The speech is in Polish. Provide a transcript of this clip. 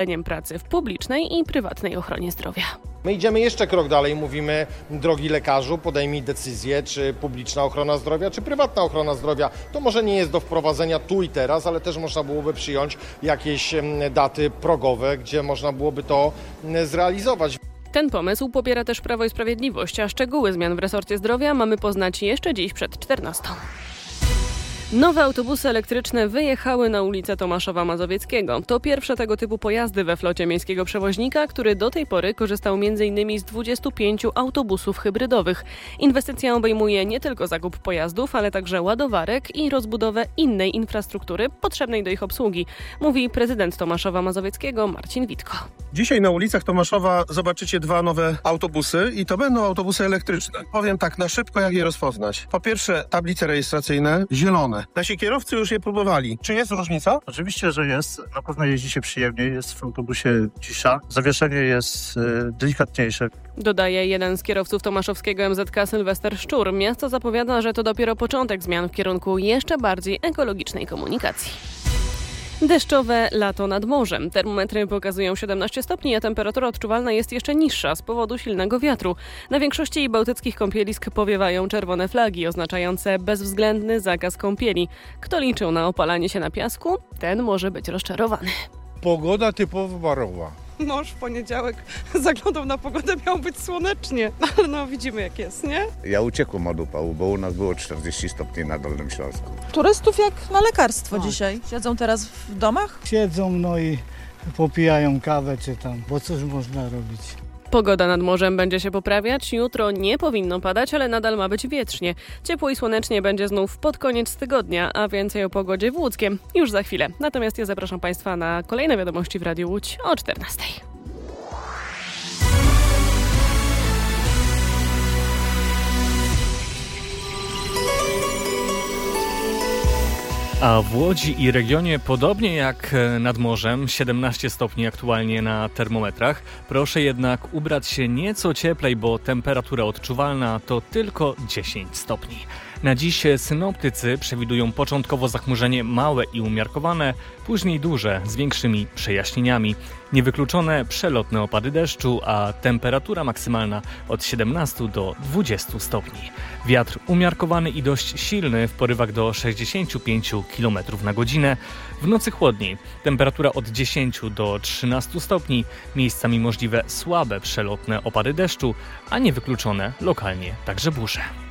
pracy w publicznej i prywatnej ochronie zdrowia. My idziemy jeszcze krok dalej, mówimy: drogi lekarzu, podejmij decyzję, czy publiczna ochrona zdrowia, czy prywatna ochrona zdrowia. To może nie jest do wprowadzenia tu i teraz, ale też można byłoby przyjąć jakieś daty progowe, gdzie można byłoby to zrealizować. Ten pomysł popiera też Prawo i Sprawiedliwość, a szczegóły zmian w resorcie zdrowia mamy poznać jeszcze dziś przed 14:00. Nowe autobusy elektryczne wyjechały na ulicę Tomaszowa Mazowieckiego. To pierwsze tego typu pojazdy we flocie miejskiego przewoźnika, który do tej pory korzystał m.in. z 25 autobusów hybrydowych. Inwestycja obejmuje nie tylko zakup pojazdów, ale także ładowarek i rozbudowę innej infrastruktury potrzebnej do ich obsługi, mówi prezydent Tomaszowa Mazowieckiego Marcin Witko. Dzisiaj na ulicach Tomaszowa zobaczycie 2 nowe autobusy i to będą autobusy elektryczne. Powiem tak na szybko, jak je rozpoznać. Po pierwsze, tablice rejestracyjne zielone. Nasi kierowcy już je próbowali. Czy jest różnica? Oczywiście, że jest. Na pewno jeździ się przyjemniej. Jest w autobusie cisza. Zawieszenie jest delikatniejsze. Dodaje jeden z kierowców tomaszowskiego MZK Sylwester Szczur. Miasto zapowiada, że to dopiero początek zmian w kierunku jeszcze bardziej ekologicznej komunikacji. Deszczowe lato nad morzem. Termometry pokazują 17 stopni, a temperatura odczuwalna jest jeszcze niższa z powodu silnego wiatru. Na większości bałtyckich kąpielisk powiewają czerwone flagi oznaczające bezwzględny zakaz kąpieli. Kto liczył na opalanie się na piasku, ten może być rozczarowany. Pogoda typowo barowa. Mąż w poniedziałek zaglądał na pogodę, miało być słonecznie, ale no widzimy jak jest, nie? Ja uciekłem od upału, bo u nas było 40 stopni na Dolnym Śląsku. Turystów jak na lekarstwo dzisiaj. Siedzą teraz w domach? Siedzą i popijają kawę czy tam, bo cóż można robić. Pogoda nad morzem będzie się poprawiać. Jutro nie powinno padać, ale nadal ma być wietrznie. Ciepło i słonecznie będzie znów pod koniec tygodnia, a więcej o pogodzie w Łódzkiem już za chwilę. Natomiast ja zapraszam Państwa na kolejne wiadomości w Radiu Łódź o 14:00. A w Łodzi i regionie podobnie jak nad morzem, 17 stopni aktualnie na termometrach. Proszę jednak ubrać się nieco cieplej, bo temperatura odczuwalna to tylko 10 stopni. Na dziś synoptycy przewidują początkowo zachmurzenie małe i umiarkowane, później duże z większymi przejaśnieniami. Niewykluczone przelotne opady deszczu, a temperatura maksymalna od 17 do 20 stopni. Wiatr umiarkowany i dość silny w porywach do 65 km na godzinę. W nocy chłodniej. Temperatura od 10 do 13 stopni. Miejscami możliwe słabe przelotne opady deszczu, a niewykluczone lokalnie także burze.